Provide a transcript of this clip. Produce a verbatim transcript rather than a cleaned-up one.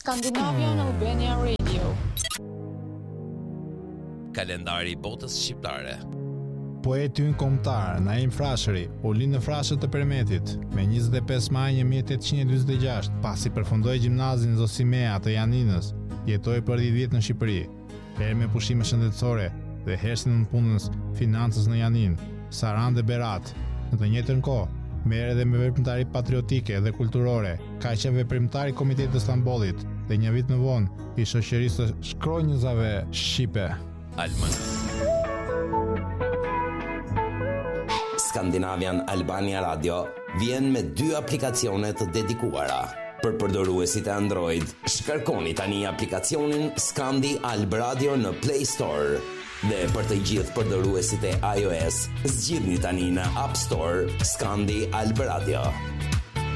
Scandinavian Albania Radio. Kalendari i botës shqiptare. Poeti ynë kombëtar Naim Frashëri u lind në Frashët të Permetit me njëzet e pesë maj një mijë e tetëqind e dyzet e gjashtë, pasi përfundoi gjimnazin Zosimea të Janinës, jetoi për dhjetë vjet në Shqipëri. Herë me pushime shëndetësore dhe hersin në punës financës në Janin, Sarande Berat, në të njëjtën kohë merr edhe me veprimtari patriotike dhe kulturore, ka qenë veprimtar i Komitetit të Stambollit dhe një vit më vonë i shoqërisë së shkronjëzave shqipe. Alman. Scandinavian Albania Radio vjen me dy aplikacione të dedikuara. Për përdoruesit e Android, shkarkoni tani aplikacionin Scandi Alb Radio në Play Store. Dhe për të gjithë përdoruesit e iOS, zgjidhni tani në App Store Scandi Alb Radio.